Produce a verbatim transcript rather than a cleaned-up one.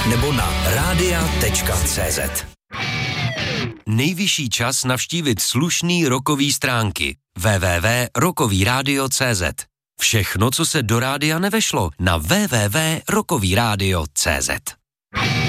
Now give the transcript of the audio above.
nebo na rádia tečka cé zet. Nejvyšší čas navštívit slušný rockový stránky w w w tečka rockový rádio tečka cé zet. Všechno, co se do rádia nevešlo, na w w w tečka rockový rádio tečka cé zet.